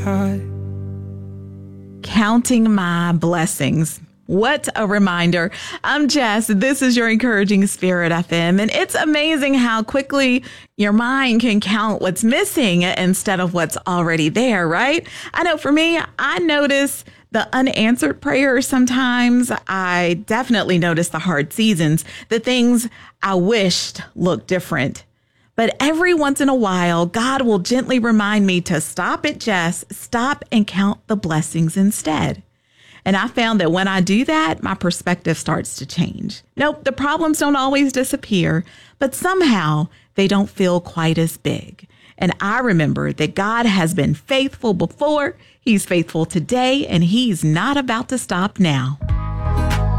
Counting my blessings. What a reminder. I'm Jess. This is your Encouraging Spirit FM. And it's amazing how quickly your mind can count what's missing instead of what's already there, right? I know for me, I notice the unanswered prayers sometimes. I definitely notice the hard seasons, the things I wished looked different. But every once in a while, God will gently remind me to stop it, Jess. Stop and count the blessings instead. And I found that when I do that, my perspective starts to change. Nope, the problems don't always disappear, but somehow they don't feel quite as big. And I remember that God has been faithful before, He's faithful today, and He's not about to stop now.